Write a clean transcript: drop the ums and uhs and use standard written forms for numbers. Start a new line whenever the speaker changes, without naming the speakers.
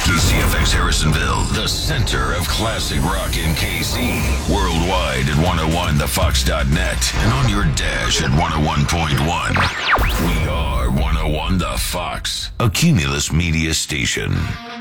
KCFX Harrisonville, the center of classic rock in KC. Worldwide at 101thefox.net and on your dash at 101.1. We are 101 The Fox, a Cumulus Media station.